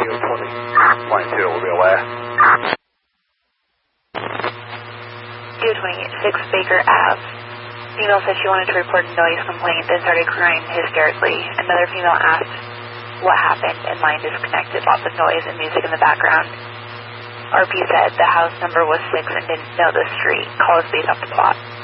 Line 2 will be away. 226 Baker Ave. Female said she wanted to report a noise complaint, then started crying hysterically. Another female asked what happened, and line disconnected. Lots of noise and music in the background. RP said the house number was 6 and didn't know the street. Call us based off the plot.